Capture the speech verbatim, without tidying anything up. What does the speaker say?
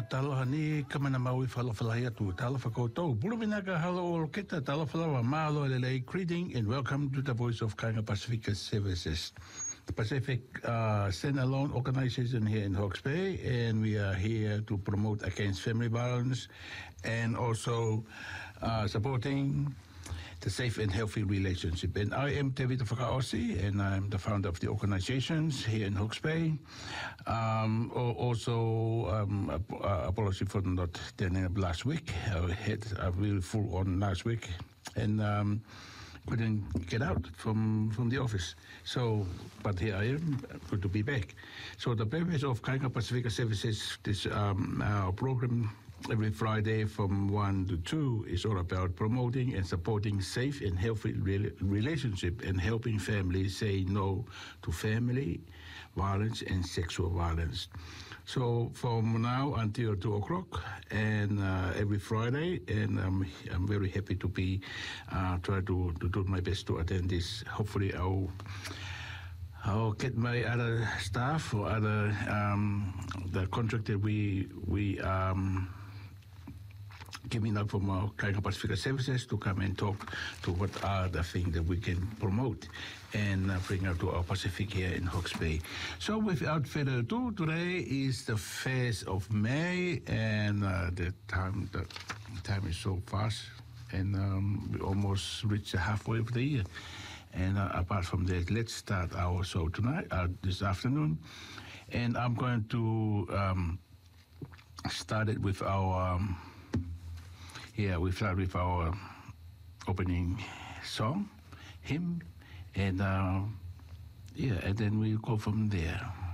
taloha ni kamana maui whalawhalai atu taloha koutou. Puruminaka halo o kita taloha malo lelei. Greeting and welcome to the Voice of Kainga Pacifica Services. The Pacific uh, Standalone Organization here in Hawke's Bay, and we are here to promote against family violence and also uh, supporting the safe and healthy relationship. And I am David Whakaosi, and I'm the founder of the organizations here in Hawke's Bay. Um, also, um, ap- uh, apology for not turning up last week. I had a really full on last week, and um, couldn't get out from, from the office. So, but here I am, good to be back. So the purpose of Kainga Pacifica Services, this um, our program, every Friday from one to two is all about promoting and supporting safe and healthy re- relationship and helping families say no to family violence and sexual violence. So from now until two o'clock and uh, every Friday, and um, I'm very happy to be uh, try to, to do my best to attend this. Hopefully I'll I'll get my other staff or other um, the contract that we we um, giving up from our Kainga Pacifica Services to come and talk to what are the things that we can promote and uh, bring out to our Pacific here in Hawke's Bay. So without further ado, today is the first of May, and uh, the time the time is so fast, and um, we almost reached the halfway of the year. And uh, apart from that, let's start our show tonight, uh, this afternoon, and I'm going to um, start it with our. Um, Yeah, we start with our opening song, hymn, and uh, yeah, and then we'll go from there.